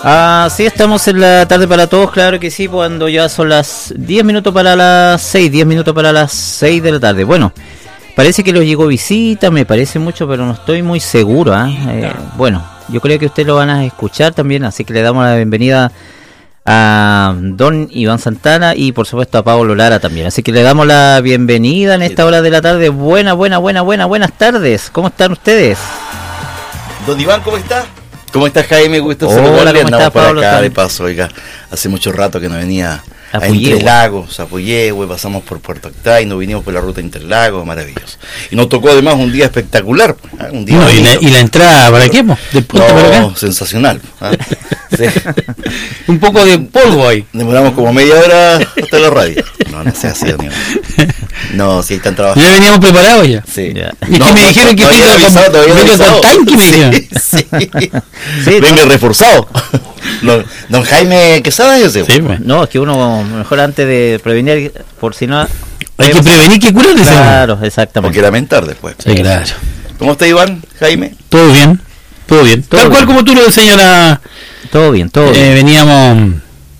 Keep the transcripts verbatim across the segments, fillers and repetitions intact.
Ah, sí, estamos en la tarde para todos, claro que sí, cuando ya son las diez minutos para las seis, diez minutos para las seis de la tarde. Bueno, parece que les llegó visita, me parece mucho, pero no estoy muy seguro, ¿eh? Eh, bueno, yo creo que ustedes lo van a escuchar también, así que le damos la bienvenida a don Iván Santana y por supuesto a Pablo Lara también. Así que le damos la bienvenida en esta hora de la tarde. Buena, buena, buena, buena, buenas tardes. ¿Cómo están ustedes? Don Iván, ¿cómo está? ¿Cómo estás, Jaime? Gusto saludarle. ¿Cómo está, por Pablo, acá también? De paso, oiga, hace mucho rato que no venía a, a Entre Lagos, a Puyehue, pasamos por Puerto Octay, nos vinimos por la ruta Interlagos, maravilloso. Y nos tocó además un día espectacular, ¿eh? Un día no, y, la, y la entrada, ¿para qué? ¿Del puente no, para acá? Sensacional. ¿eh? Sí. Un poco de polvo ahí. Demoramos como media hora hasta la radio. No, no sea así, amigo. No, si están trabajando. Ya veníamos preparados ya. Sí. Ya. Es no, que me dijeron que venga con tanque, me dijeron. Sí, sí. Sí, venga reforzado. Don, don Jaime Quesada, yo sé. Sí, pues. No, es que uno mejor antes de prevenir, por si no... Hay que prevenir que curar. Claro, exactamente. Porque lamentar después. Sí, claro. ¿Cómo está Iván, Jaime? Todo bien, todo bien. Todo Tal bien. cual como tú lo señora. Todo bien, todo eh, bien. Veníamos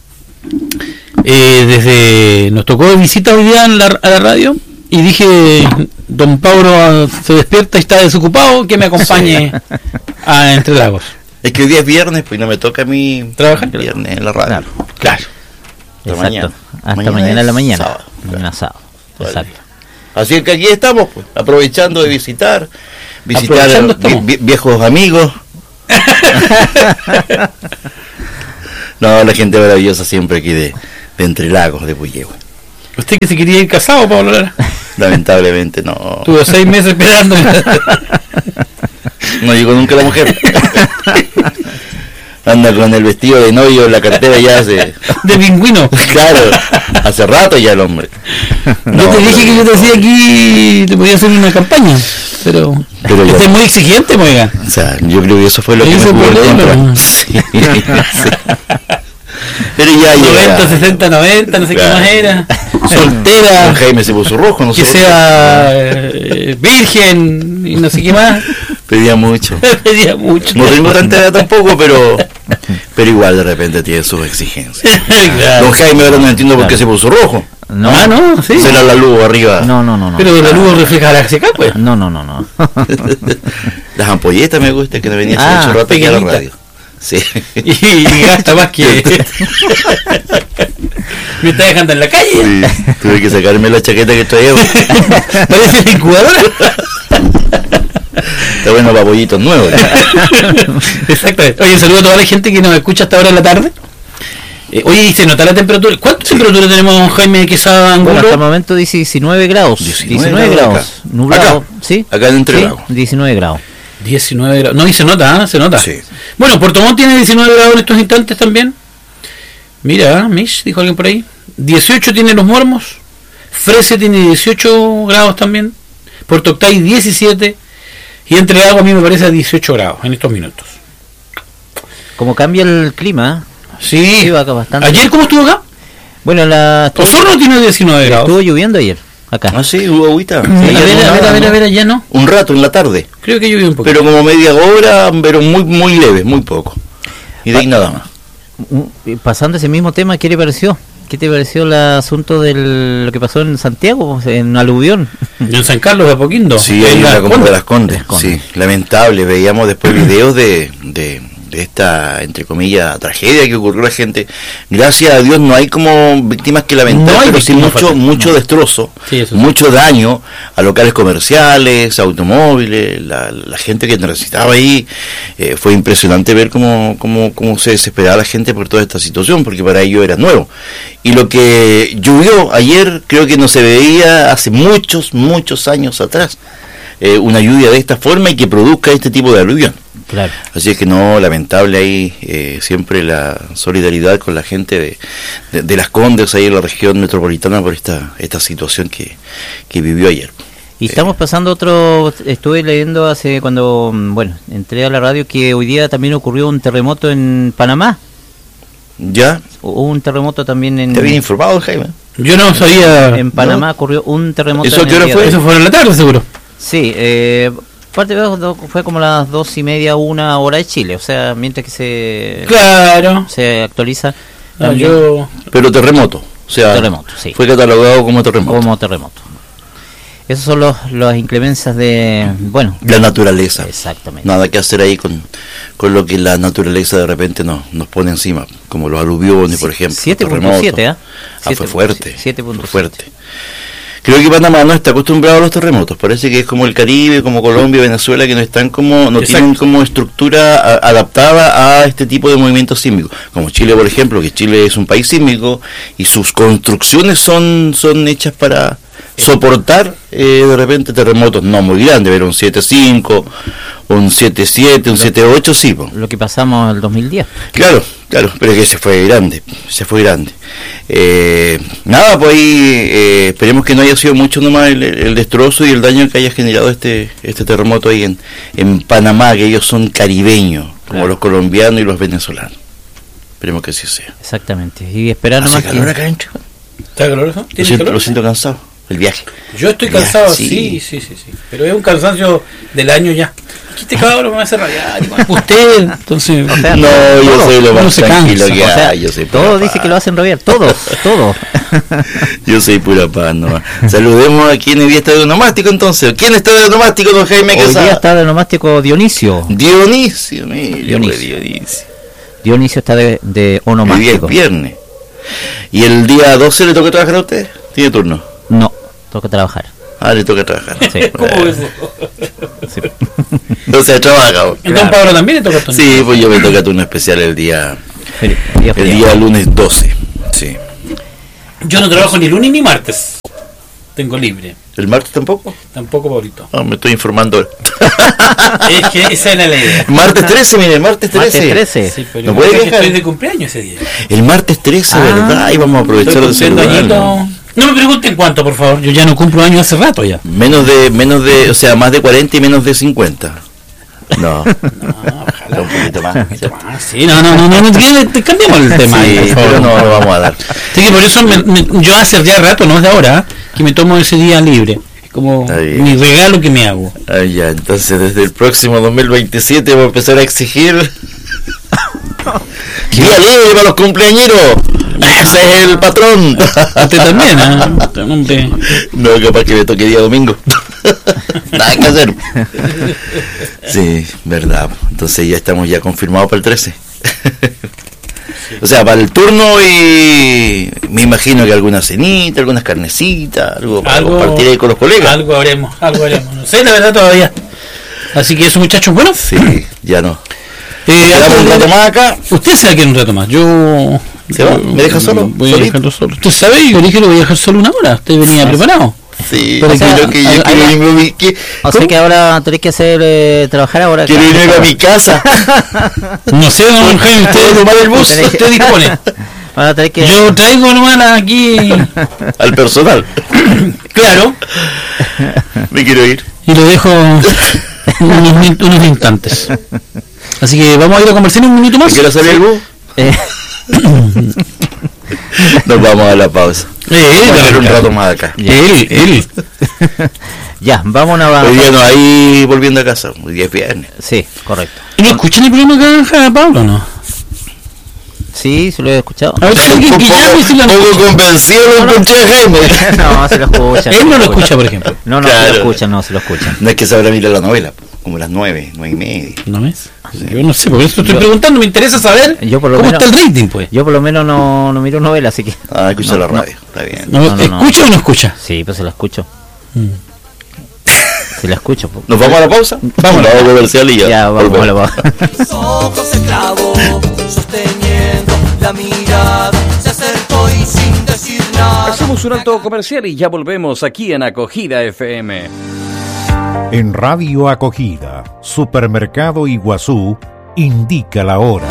eh, desde... Nos tocó de visita hoy día en la, a la radio y dije, don Pablo se despierta y está desocupado, que me acompañe a Entre Lagos. Es que hoy día es viernes, pues no me toca a mí trabajar viernes en la radio. Claro. Claro. Hasta Exacto. mañana. Hasta Mañana mañana en la mañana. Sábado, Mañana sábado. Exacto. Así es que aquí estamos, pues, aprovechando de visitar, visitar vi, vi, viejos amigos. No, la gente maravillosa siempre aquí de, de Entre Lagos, de Puyehue. ¿Usted que se quería ir casado, Pablo Lara? Lamentablemente no. Tuvo seis meses esperando. No llegó nunca la mujer. Anda con el vestido de novio, la cartera ya hace... De pingüino. Claro, hace rato ya el hombre. No, yo te dije que yo te hacía aquí, te podía hacer una campaña, pero... Pero usted es muy exigente, oiga. O sea, yo creo que eso fue lo que me jugó en contra. Sí, sí. Pero ya noventa, sesenta, noventa, no sé claro. Qué más era. Soltera. Don Jaime se puso rojo, no que sé. Que sea eh, virgen y no sé qué más. Pedía mucho. Pedía mucho. No tengo tanta edad tampoco, pero pero igual de repente tiene sus exigencias. Claro. Don Jaime ahora no entiendo por qué claro. Se puso rojo. No, ah, no, sí. Será la luz arriba. No, no, no, no. Pero la luz refleja la seca, pues. No, no, no, no. Las ampolletas me gusta que no venía hace ah, mucho rato aquí a la radio. Sí. Y, y gasta más que... Me está dejando en la calle. Sí, tuve que sacarme la chaqueta que traía. Parece la incubadora. Está bueno para pollitos nuevos. Exactamente. Oye, saludo a toda la gente que nos escucha hasta ahora en la tarde. Eh, oye, ¿se nota la temperatura? ¿Cuánta sí. temperatura tenemos, Jaime Quesada Angulo? Bueno, hasta el momento dice diecinueve grados. diecinueve, diecinueve grados. Acá. Nublado. Acá. ¿Sí? Acá en Entre Lagos. Sí, diecinueve grados. diecinueve grados. No, y se nota, ¿eh? Se nota. Sí. Bueno, Puerto Montt tiene diecinueve grados en estos instantes también. Mira, Mish, dijo alguien por ahí. dieciocho tiene Los Mormos. Frese tiene dieciocho grados también. Puerto Octay diecisiete. Y Entre Lagos a mí me parece a dieciocho grados en estos minutos. Como cambia el clima. Sí. Sí, acá bastante. ¿Ayer cómo estuvo acá? Bueno, la... Osorno tiene diecinueve grados. Estuvo lloviendo ayer. Acá. Ah, sí, hubo agüita. Sí, a ver, a ver, a ver, a ver, allá no. Un rato en la tarde. Creo que llovió un poco. Pero como media hora, pero muy muy leve, muy poco. Y de ahí nada más. Pasando ese mismo tema, ¿qué le pareció? ¿Qué te pareció el asunto de lo que pasó en Santiago, en Aluvión? En San Carlos de Apoquindo. Sí, en la comuna de Las Condes. Sí, lamentable. Veíamos después videos de... de de esta, entre comillas, tragedia que ocurrió a la gente. Gracias a Dios no hay como víctimas que lamentar, no pero sí mucho mucho no. destrozo, sí, mucho sí. daño a locales comerciales, automóviles, la, la gente que necesitaba ahí. Eh, fue impresionante ver cómo, cómo, cómo se desesperaba la gente por toda esta situación, porque para ellos era nuevo. Y lo que llovió ayer creo que no se veía hace muchos, muchos años atrás. Eh, una lluvia de esta forma y que produzca este tipo de aluvión. Claro. Así es que no, lamentable ahí eh, siempre la solidaridad con la gente de, de, de Las Condes ahí en la región metropolitana por esta esta situación que, que vivió ayer. Y estamos pasando otro, estuve leyendo hace cuando, bueno, entré a la radio que hoy día también ocurrió un terremoto en Panamá. ¿Ya? Hubo un terremoto también en... ¿Está bien informado, Jaime? Yo no sabía... En Panamá ¿no? ocurrió un terremoto. ¿Eso en qué hora fue? Eso fue en la tarde, seguro. Sí, eh, Fuerte Veo fue como las dos y media, una hora de Chile, o sea, mientras que se claro se actualiza. Ah, yo... Pero terremoto, o sea, terremoto, sí. Fue catalogado como terremoto. Como terremoto. Esos son los las inclemencias de, bueno, la naturaleza. Exactamente. Nada que hacer ahí con, con lo que la naturaleza de repente nos, nos pone encima, como los aluviones, por ejemplo. siete punto siete, ¿eh? Ah, fue fuerte. siete punto siete. Fuerte. Creo que Panamá no está acostumbrado a los terremotos. Parece que es como el Caribe, como Colombia, Venezuela, que no están como, no Exacto. tienen como estructura a, adaptada a este tipo de movimientos sísmicos. Como Chile, por ejemplo, que Chile es un país sísmico y sus construcciones son, son hechas para soportar eh, de repente terremotos no muy grandes, ver un siete cinco, un siete siete, un siete ocho, sí. Po. Lo que pasamos el dos mil diez. Claro, claro, pero que se fue grande, se fue grande. Eh, nada, pues ahí eh, esperemos que no haya sido mucho nomás el, el destrozo y el daño que haya generado este este terremoto ahí en, en Panamá, que ellos son caribeños, como claro. los colombianos y los venezolanos. Esperemos que así sea. Exactamente, y esperar nomás que... calor acá adentro. ¿Está caloroso? Lo siento, lo siento cansado. El viaje. Yo estoy el cansado, viaje, sí. sí, sí, sí, sí. Pero es un cansancio del año ya. Aquí este cabrón me va a hacer rayar. Usted, entonces. O sea, no, todo, yo soy lo más tranquilo que hay. O sea, yo soy todo dice que lo hacen rabiar, todos, todos. Yo soy pura paz, no. Saludemos a quien hoy día está de onomástico entonces. ¿Quién está de onomástico, don Jaime Quesada? Hoy día está de onomástico Dionisio. Dionisio, mira, Dionisio. Dionisio. Dionisio está de, de onomástico. El día es viernes. ¿Y el día doce le toca trabajar a usted? ¿Tiene turno? No. Toca trabajar. Ah, le toca trabajar. Sí. ¿Cómo es? Sí. O sea, trabaja. Claro. Entonces, Pablo también le toca turno. Sí, pues yo me toca turno especial el día, el día, el día lunes doce. Sí. Yo no trabajo ni lunes ni martes. Tengo libre. ¿El martes tampoco? Tampoco, Pablito. Ah, me estoy informando. Es que esa era la idea. Martes trece, mire, el martes trece. Martes trece. Sí, pero ¿No puede dejar? Estoy de cumpleaños ese día. El martes trece, ah, ¿verdad? Y vamos a aprovechar de saludarlo. No me pregunten cuánto, por favor. Yo ya no cumplo años hace rato ya. Menos de, menos de, o sea, más de cuarenta y menos de cincuenta. No. No, ojalá. Un poquito más. más sí, no, no, no, no, no, no cambiemos el tema. Sí, ahí, por favor. Pero no lo vamos a dar. Así que por eso me, me, yo hace ya rato, no es de ahora, que me tomo ese día libre. Es como mi regalo que me hago. Ah, ya, entonces desde el próximo dos mil veintisiete voy a empezar a exigir día libre para los cumpleañeros. Ese es el patrón. Usted también, ¿eh? No, capaz que me toque día domingo. Nada que hacer. Sí, verdad. Entonces ya estamos ya confirmados para el trece. O sea, para el turno y me imagino que alguna cenita, algunas carnecitas, algo para algo, compartir ahí con los colegas. Algo haremos, algo haremos. No sé, la verdad todavía. Así que eso, muchachos, bueno. Sí, ya no. Eh, un rato más acá. Usted se va a quedar un rato más. Yo. ¿Se va? ¿Me deja solo? Voy a dejarlo solo. Usted sabe, yo le dije que lo voy a dejar solo una hora. Usted venía preparado. Sí, pero o sea, quiero que yo quiero irme a mi que, o sea que ahora tenés que hacer eh, trabajar ahora. Quiero irme a mi casa. No sé, don Jaime, usted tomar el bus, usted que... dispone. Ahora tenés que... Yo traigo nomás aquí al personal. Claro. Me quiero ir. Y lo dejo unos, unos instantes. Así que vamos a ir a conversar un minuto más. ¿Quieres salir el bus? Eh. Nos vamos a la pausa. Eh, vamos a ir un rato más acá. Él, él. Ya, vamos a... Hoy día no, ahí volviendo a casa. Hoy día es viernes. Sí, correcto. ¿Y no escuchan el programa acá, Pablo, no? Sí, se lo he escuchado. A ver, un poco, si lo poco convencido lo escuché a Jaime. No, se lo escucha. Él no lo escucha, por ejemplo. No, no, claro. Se lo escucha, no, se lo escucha. No es que sabrá mirar la novela, como las nueve, nueve y media. ¿No ves? Sí. Yo no sé, por eso estoy yo, preguntando, me interesa saber yo por lo cómo menos, está el rating, pues. Yo por lo menos no, no miro novela, así que... Ah, escucha no, la radio, no. Está bien. No, no, no, ¿escucha no. o no escucha? Sí, pues se la escucho. Mm. Se la escucho. Po. ¿Nos vamos a la pausa? Vamos a la comercial y ya. Ya, vamos a la pausa. Ojos se clavó, sosteniendo la mirada, se acercó y sin decir nada. Hacemos un alto comercial y ya volvemos aquí en Acogida F M. En Radio Acogida, Supermercado Iguazú, indica la hora.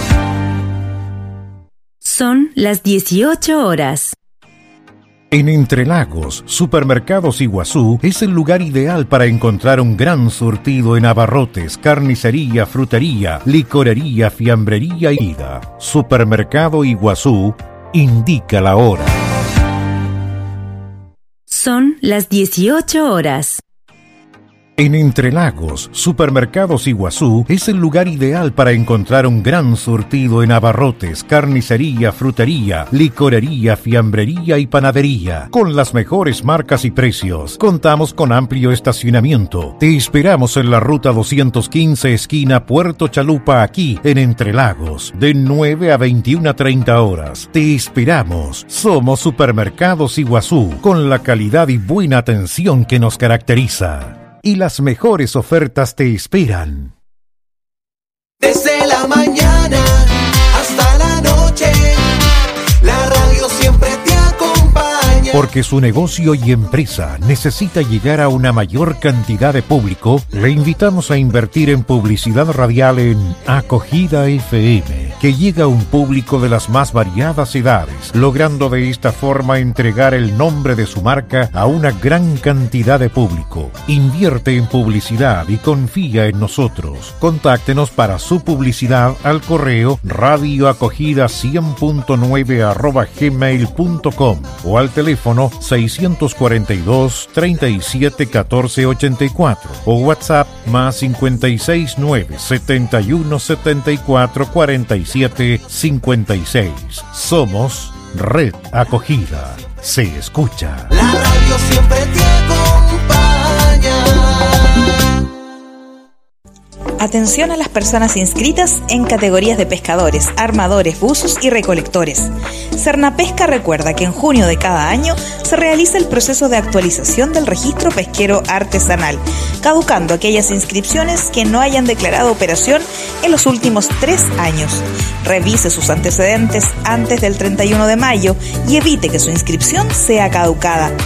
Son las dieciocho horas. En Entre Lagos, Supermercados Iguazú es el lugar ideal para encontrar un gran surtido en abarrotes, carnicería, frutería, licorería, fiambrería y ida. Supermercado Iguazú indica la hora. Son las dieciocho horas. En Entrelagos, Supermercados Iguazú es el lugar ideal para encontrar un gran surtido en abarrotes, carnicería, frutería, licorería, fiambrería y panadería. Con las mejores marcas y precios, contamos con amplio estacionamiento. Te esperamos en la ruta doscientos quince, esquina Puerto Chalupa, aquí en Entrelagos, de nueve a veintiuna a treinta horas. Te esperamos. Somos Supermercados Iguazú, con la calidad y buena atención que nos caracteriza. Y las mejores ofertas te esperan. Desde la mañana hasta la noche, la radio siempre te acompaña. Porque su negocio y empresa necesita llegar a una mayor cantidad de público, le invitamos a invertir en publicidad radial en Acogida F M, que llega a un público de las más variadas edades, logrando de esta forma entregar el nombre de su marca a una gran cantidad de público. Invierte en publicidad y confía en nosotros. Contáctenos para su publicidad al correo radioacogida cien punto nueve arroba gmail punto com o al teléfono seiscientos cuarenta y dos, treinta y siete, catorce ochenta y cuatro o WhatsApp más cincuenta y seis, nueve, setenta y uno, setenta y cuatro, cuarenta y siete, cincuenta y seis. Somos Red Acogida. Se escucha. La radio siempre te acompaña. Atención a las personas inscritas en categorías de pescadores, armadores, buzos y recolectores. Cernapesca recuerda que en junio de cada año se realiza el proceso de actualización del registro pesquero artesanal, caducando aquellas inscripciones que no hayan declarado operación en los últimos tres años. Revise sus antecedentes antes del treinta y uno de mayo y evite que su inscripción sea caducada.